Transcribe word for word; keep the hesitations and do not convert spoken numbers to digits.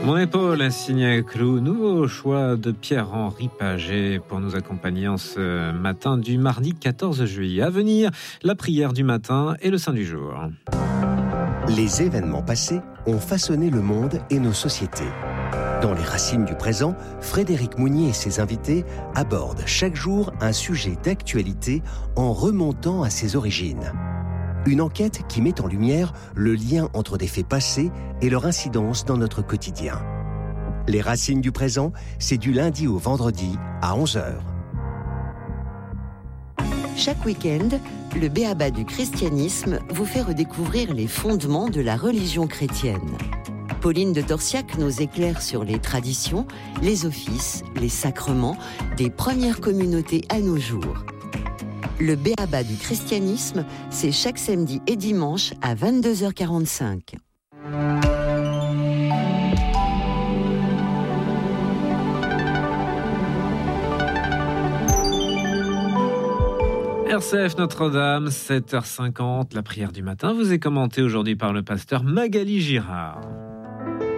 Mon épaule a signé clou, nouveau choix de Pierre-Henri Paget pour nous accompagner en ce matin du mardi quatorze juillet. À venir, la prière du matin et le saint du jour. Les événements passés ont façonné le monde et nos sociétés. Dans les racines du présent, Frédéric Mounier et ses invités abordent chaque jour un sujet d'actualité en remontant à ses origines. Une enquête qui met en lumière le lien entre des faits passés et leur incidence dans notre quotidien. Les racines du présent, c'est du lundi au vendredi à onze heures. Chaque week-end, le B.A.B.A. du christianisme vous fait redécouvrir les fondements de la religion chrétienne. Pauline de Torsiac nous éclaire sur les traditions, les offices, les sacrements des premières communautés à nos jours. Le B.A.B.A. du christianisme, c'est chaque samedi et dimanche à vingt-deux heures quarante-cinq. R C F Notre-Dame, sept heures cinquante, la prière du matin vous est commentée aujourd'hui par le pasteur Magali Girard.